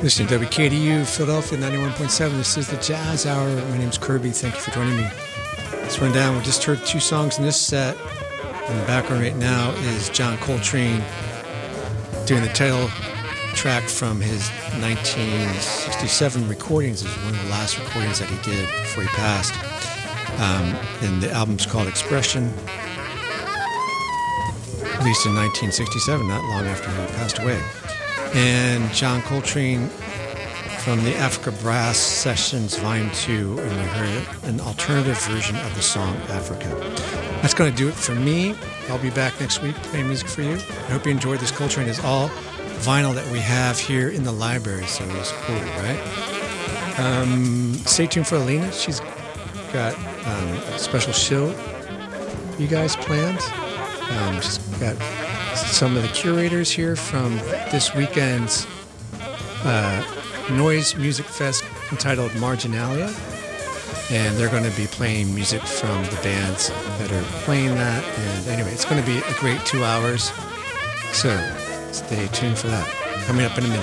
Listening to WKDU, Philadelphia 91.7. This is the Jazz Hour. My name's Kirby. Thank you for joining me. Let's run down. We just heard two songs in this set. In the background right now is John Coltrane doing the title track from his 1967 recordings. It was one of the last recordings that he did before he passed. And the album's called Expression, released in 1967, not long after he passed away. And John Coltrane from the Africa Brass Sessions Volume 2, and we heard an alternative version of the song Africa. That's going to do it for me. I'll be back next week playing music for you. I hope you enjoyed this. Coltrane is all vinyl that we have here in the library, so it's cool, right? Stay tuned for Alina. She's got a special show you guys planned. She's got some of the curators here from this weekend's Noise Music Fest entitled Marginalia, and they're going to be playing music from the bands that are playing that. And anyway, it's going to be a great 2 hours, so stay tuned for that. Coming up in a minute.